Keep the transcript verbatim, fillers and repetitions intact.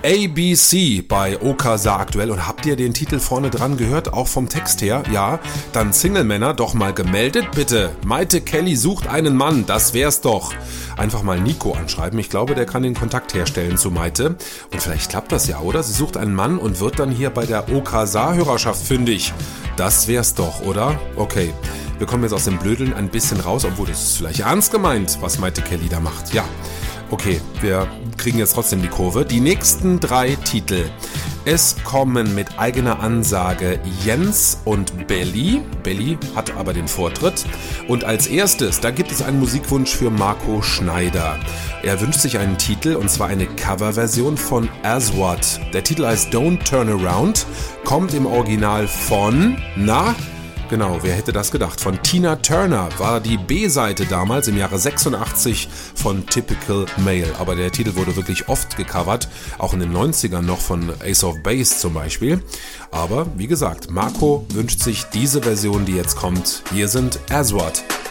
A B C bei Okasa aktuell. Und habt ihr den Titel vorne dran gehört? Auch vom Text her? Ja. Dann Single-Männer, doch mal gemeldet, bitte. Maite Kelly sucht einen Mann, das wär's doch. Einfach mal Nico anschreiben. Ich glaube, der kann den Kontakt herstellen zu Maite. Und vielleicht klappt das ja, oder? Sie sucht einen Mann und wird dann hier bei der Okasa-Hörerschaft fündig. Das wär's doch, oder? Okay. Wir kommen jetzt aus dem Blödeln ein bisschen raus, obwohl das ist vielleicht ernst gemeint, was Maite Kelly da macht. Ja. Okay, wir kriegen jetzt trotzdem die Kurve. Die nächsten drei Titel. Es kommen mit eigener Ansage Jens und Belly. Belly hat aber den Vortritt. Und als erstes, da gibt es einen Musikwunsch für Marco Schneider. Er wünscht sich einen Titel, und zwar eine Coverversion von Aswad. Der Titel heißt Don't Turn Around, kommt im Original von, na... Genau, wer hätte das gedacht? Von Tina Turner war die B-Seite damals im Jahre sechsundachtzig von Typical Male. Aber der Titel wurde wirklich oft gecovert, auch in den neunzigern noch von Ace of Base zum Beispiel. Aber wie gesagt, Marco wünscht sich diese Version, die jetzt kommt. Hier sind Aswad.